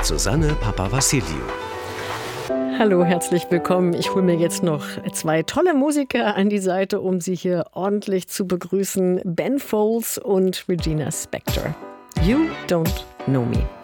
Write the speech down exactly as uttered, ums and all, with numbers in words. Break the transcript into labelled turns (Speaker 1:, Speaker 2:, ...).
Speaker 1: mit Susanne Papawassiliou.
Speaker 2: Hallo, herzlich willkommen. Ich hole mir jetzt noch zwei tolle Musiker an die Seite, um sie hier ordentlich zu begrüßen. Ben Folds und Regina Spektor. You Don't Know Me.